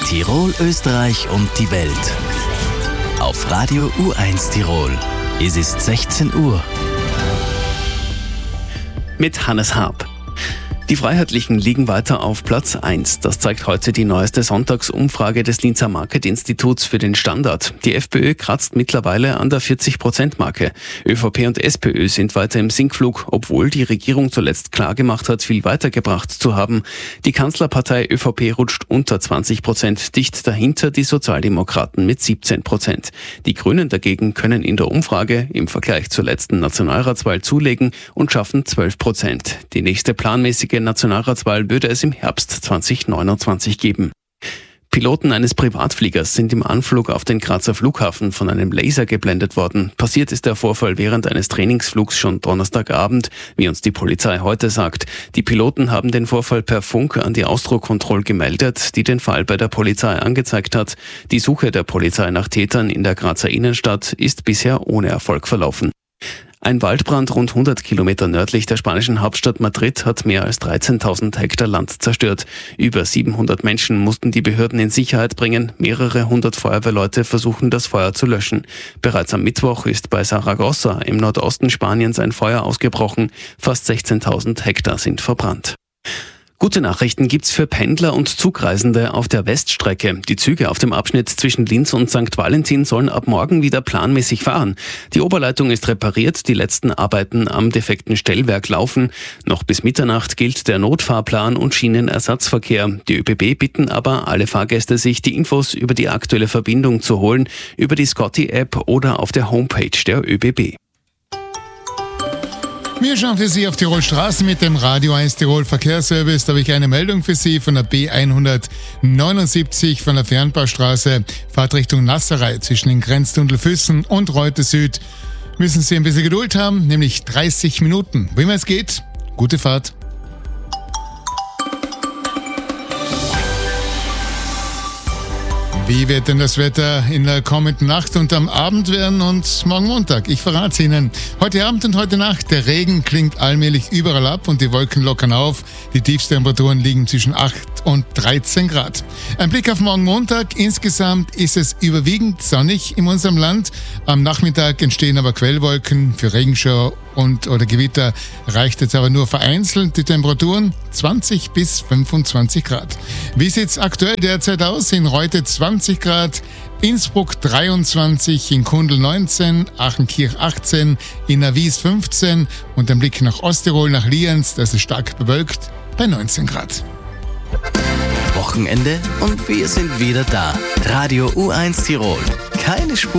Tirol, Österreich und die Welt. Auf Radio U1 Tirol. Es ist 16 Uhr. Mit Hannes Harp. Die Freiheitlichen liegen weiter auf Platz 1. Das zeigt heute die neueste Sonntagsumfrage des Linzer Market-Instituts für den Standard. Die FPÖ kratzt mittlerweile an der 40%-Marke. ÖVP und SPÖ sind weiter im Sinkflug, obwohl die Regierung zuletzt klargemacht hat, viel weitergebracht zu haben. Die Kanzlerpartei ÖVP rutscht unter 20%, dicht dahinter die Sozialdemokraten mit 17%. Die Grünen dagegen können in der Umfrage im Vergleich zur letzten Nationalratswahl zulegen und schaffen 12%. Die nächste planmäßige Nationalratswahl würde es im Herbst 2029 geben. Piloten eines Privatfliegers sind im Anflug auf den Grazer Flughafen von einem Laser geblendet worden. Passiert ist der Vorfall während eines Trainingsflugs schon Donnerstagabend, wie uns die Polizei heute sagt. Die Piloten haben den Vorfall per Funk an die Ausdruckkontrolle gemeldet, die den Fall bei der Polizei angezeigt hat. Die Suche der Polizei nach Tätern in der Grazer Innenstadt ist bisher ohne Erfolg verlaufen. Ein Waldbrand rund 100 Kilometer nördlich der spanischen Hauptstadt Madrid hat mehr als 13.000 Hektar Land zerstört. Über 700 Menschen mussten die Behörden in Sicherheit bringen. Mehrere hundert Feuerwehrleute versuchen, das Feuer zu löschen. Bereits am Mittwoch ist bei Saragossa im Nordosten Spaniens ein Feuer ausgebrochen. Fast 16.000 Hektar sind verbrannt. Gute Nachrichten gibt's für Pendler und Zugreisende auf der Weststrecke. Die Züge auf dem Abschnitt zwischen Linz und St. Valentin sollen ab morgen wieder planmäßig fahren. Die Oberleitung ist repariert, die letzten Arbeiten am defekten Stellwerk laufen. Noch bis Mitternacht gilt der Notfahrplan und Schienenersatzverkehr. Die ÖBB bitten aber alle Fahrgäste, sich die Infos über die aktuelle Verbindung zu holen, über die Scotty-App oder auf der Homepage der ÖBB. Wir schauen für Sie auf Tirol Straßen mit dem Radio 1 Tirol Verkehrsservice. Da habe ich eine Meldung für Sie von der B179 von der Fernbaustraße. Fahrt Richtung Nasserei zwischen den Grenztunnel Füssen und Reute Süd. Müssen Sie ein bisschen Geduld haben, nämlich 30 Minuten. Wie immer es geht, gute Fahrt. Wie wird denn das Wetter in der kommenden Nacht und am Abend werden und morgen Montag? Ich verrate es Ihnen. Heute Abend und heute Nacht, der Regen klingt allmählich überall ab und die Wolken lockern auf. Die Tiefstemperaturen liegen zwischen 8 und 13 Grad. Ein Blick auf morgen Montag. Insgesamt ist es überwiegend sonnig in unserem Land. Am Nachmittag entstehen aber Quellwolken. Für Regenschauer oder Gewitter reicht jetzt aber nur vereinzelt. Die Temperaturen 20 bis 25 Grad. Wie sieht es aktuell derzeit aus? In Reute 20 Grad, Innsbruck 23, in Kundl 19, Achenkirch 18, in Avis 15 und ein Blick nach Osttirol, nach Lienz, das ist stark bewölkt, bei 19 Grad. Wochenende und wir sind wieder da. Radio U1 Tirol. Keine Spur.